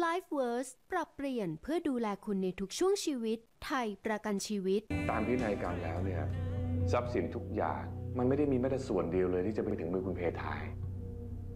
LifeVerse ปรับเปลี่ยนเพื่อดูแลคุณในทุกช่วงชีวิตไทยประกันชีวิตตามพินัยกรรมแล้วเนี่ยทรัพย์สินทุกอย่างมันไม่ได้มีแม้แต่ส่วนเดียวเลยที่จะไปถึงมือคุณเพทาย